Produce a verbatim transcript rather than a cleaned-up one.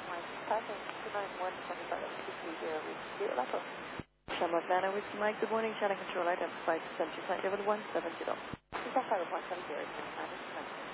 Shamrock Nana with Mike. Good morning, Channel Control. Identified Central Flight level one seven zero.